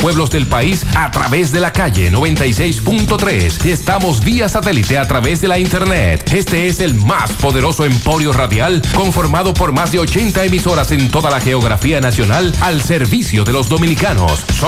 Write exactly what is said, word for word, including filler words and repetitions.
pueblos del país a través de la calle noventa y seis punto tres. Estamos vía satélite a través de la internet. Este es el más poderoso emporio radial conformado por más de ochenta emisoras en toda la geografía nacional al servicio de los dominicanos.